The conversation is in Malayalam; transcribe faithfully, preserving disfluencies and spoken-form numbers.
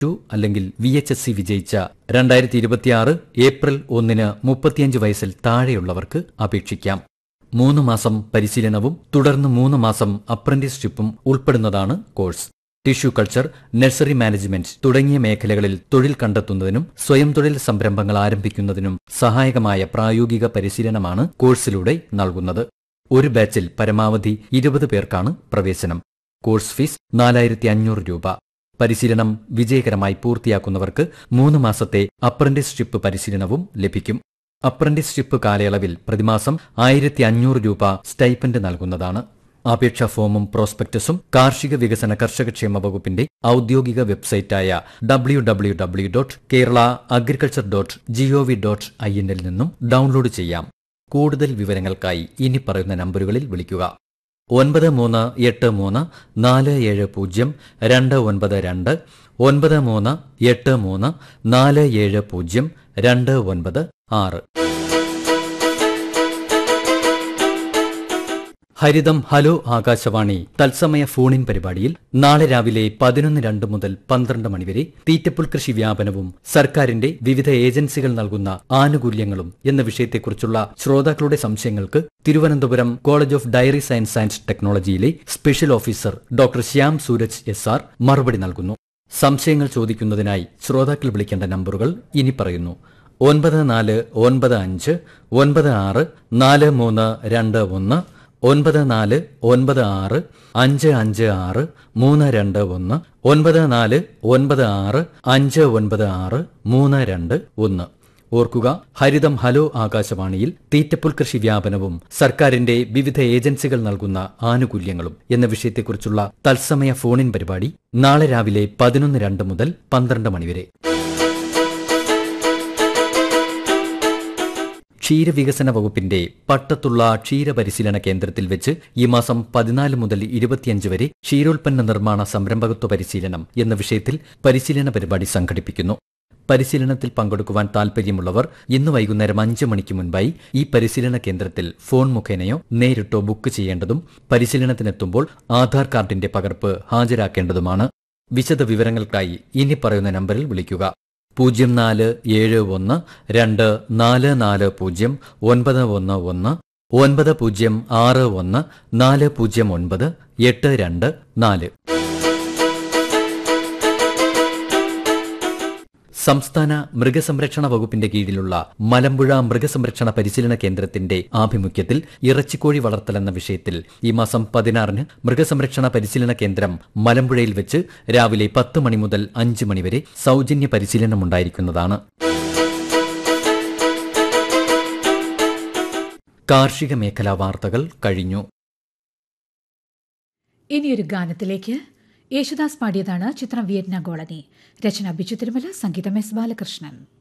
ടു അല്ലെങ്കിൽ വി എച്ച് എസ് സി വിജയിച്ച രണ്ടായിരത്തി ഇരുപത്തിയാറ് ഏപ്രിൽ ഒന്നിന് മുപ്പത്തിയഞ്ച് വയസ്സിൽ താഴെയുള്ളവർക്ക് അപേക്ഷിക്കാം. മൂന്ന് മാസം പരിശീലനവും തുടർന്ന് മൂന്ന് മാസം അപ്രന്റീസ്ഷിപ്പും ഉൾപ്പെടുന്നതാണ് course. Tissue culture, nursery management തുടങ്ങിയ മേഖലകളിൽ തൊഴിൽ കണ്ടെത്തുന്നതിനും സ്വയം തൊഴിൽ സംരംഭങ്ങൾ ആരംഭിക്കുന്നതിനും സഹായകമായ പ്രായോഗിക പരിശീലനമാണ് കോഴ്സിലൂടെ നൽകുന്നത്. ഒരു ബാച്ചിൽ പരമാവധി ഇരുപത് പേർക്കാണ് പ്രവേശനം. കോഴ്സ് ഫീസ് നാലായിരത്തി അഞ്ഞൂറ് രൂപ. പരിശീലനം വിജയകരമായി പൂർത്തിയാക്കുന്നവർക്ക് മൂന്ന് മാസത്തെ അപ്രന്റീസ്ഷിപ്പ് പരിശീലനവും ലഭിക്കും. അപ്രന്റീസ്ഷിപ്പ് കാലയളവിൽ പ്രതിമാസം ആയിരത്തി അഞ്ഞൂറ് രൂപ സ്റ്റൈപ്പൻഡ് നൽകുന്നതാണ്. അപേക്ഷാ ഫോമും പ്രോസ്പെക്ടസും കാർഷിക വികസന കർഷകക്ഷേമ വകുപ്പിന്റെ ഔദ്യോഗിക വെബ്സൈറ്റായ W W W dot Kerala agriculture dot G O V dot I എന്നിൽ നിന്നും ഡൗൺലോഡ് ചെയ്യാം. കൂടുതൽ വിവരങ്ങൾക്കായി ഇനി പറയുന്ന നമ്പറുകളിൽ വിളിക്കുക. ഒൻപത് മൂന്ന് എട്ട് മൂന്ന് നാല് ഏഴ് പൂജ്യം രണ്ട് ഒൻപത് രണ്ട്, ഒൻപത് മൂന്ന് എട്ട് മൂന്ന് നാല് ഏഴ് പൂജ്യം രണ്ട് ഒൻപത് ആറ്. ഹരിതം ഹലോ ആകാശവാണി തത്സമയ ഫോണിൻ പരിപാടിയിൽ നാളെ രാവിലെ പതിനൊന്ന് രണ്ട് മുതൽ പന്ത്രണ്ട് മണിവരെ തീറ്റപ്പുൽ കൃഷി വ്യാപനവും സർക്കാരിന്റെ വിവിധ ഏജൻസികൾ നൽകുന്ന ആനുകൂല്യങ്ങളും എന്ന വിഷയത്തെക്കുറിച്ചുള്ള ശ്രോതാക്കളുടെ സംശയങ്ങൾക്ക് Thiruvananthapuram college of dairy science and ടെക്നോളജിയിലെ special officer doctor Shyam Sooraj S R മറുപടി നൽകുന്നു. സംശയങ്ങൾ ചോദിക്കുന്നതിനായി ശ്രോതാക്കൾ വിളിക്കേണ്ട നമ്പറുകൾ ഇനി പറയുന്നു. ഒൻപത് നാല് ഒൻപത് അഞ്ച് ഒൻപത് ആറ് നാല് മൂന്ന് രണ്ട് ഒന്ന്, ഒൻപത് നാല് ഒൻപത് ആറ് അഞ്ച് അഞ്ച് ആറ് മൂന്ന് രണ്ട് ഒന്ന്, ഒൻപത് നാല് ഒൻപത് ആറ് അഞ്ച് ഒൻപത് ആറ് മൂന്ന് രണ്ട് ഒന്ന്. ഓർക്കുക, ഹരിതം ഹലോ ആകാശവാണിയിൽ തീറ്റപ്പുൽ കൃഷി വ്യാപനവും സർക്കാരിന്റെ വിവിധ ഏജൻസികൾ നൽകുന്ന ആനുകൂല്യങ്ങളും എന്ന വിഷയത്തെക്കുറിച്ചുള്ള തത്സമയ ഫോണിൻ പരിപാടി നാളെ രാവിലെ പതിനൊന്ന് രണ്ട് മുതൽ പന്ത്രണ്ട് മണിവരെ. ക്ഷീരവികസന വകുപ്പിന്റെ പട്ടത്തുള്ള ക്ഷീരപരിശീലന കേന്ദ്രത്തിൽ വെച്ച് ഈ മാസം പതിനാല് മുതൽ ഇരുപത്തിയഞ്ച് വരെ ക്ഷീരോൽപ്പന്ന നിർമ്മാണ സംരംഭകത്വ പരിശീലനം എന്ന വിഷയത്തിൽ പരിശീലന പരിപാടി സംഘടിപ്പിക്കുന്നു. പരിശീലനത്തിൽ പങ്കെടുക്കുവാൻ താൽപര്യമുള്ളവർ ഇന്ന് വൈകുന്നേരം അഞ്ച് മണിക്ക് മുൻപായി ഈ പരിശീലന കേന്ദ്രത്തിൽ ഫോൺ മുഖേനയോ നേരിട്ടോ ബുക്ക് ചെയ്യേണ്ടതും പരിശീലനത്തിനെത്തുമ്പോൾ ആധാർ കാർഡിന്റെ പകർപ്പ് ഹാജരാക്കേണ്ടതുമാണ്. വിശദ വിവരങ്ങൾക്കായി ഇനി പറയുന്ന നമ്പറിൽ വിളിക്കുക. പൂജ്യം നാല് ഏഴ് ഒന്ന് രണ്ട് നാല് നാല് പൂജ്യം ഒൻപത് ഒന്ന് ഒന്ന്, ഒൻപത് പൂജ്യം ആറ് ഒന്ന് നാല് പൂജ്യം ഒൻപത് എട്ട് രണ്ട് നാല്. സംസ്ഥാന മൃഗസംരക്ഷണ വകുപ്പിന്റെ കീഴിലുള്ള മലമ്പുഴ മൃഗസംരക്ഷണ പരിശീലന കേന്ദ്രത്തിന്റെ ആഭിമുഖ്യത്തിൽ ഇറച്ചിക്കോഴി വളർത്തൽ എന്ന വിഷയത്തിൽ ഈ മാസം പതിനാറിന് മൃഗസംരക്ഷണ പരിശീലന കേന്ദ്രം മലമ്പുഴയിൽ വെച്ച് രാവിലെ പത്ത് മണി മുതൽ അഞ്ച് മണിവരെ സൌജന്യ പരിശീലനമുണ്ടായിരിക്കുന്നതാണ്. കാർഷിക മേഖലാ വാർത്തകൾ കഴിഞ്ഞു. ഇനിയൊരു ഗാനത്തിലേക്ക്. യേശുദാസ് പാടിയതാണ് ചിത്രം വിയറ്റ്നാം കോളനി. രചന ബിജു തിരുമല, സംഗീതം എസ് ബാലകൃഷ്ണൻ.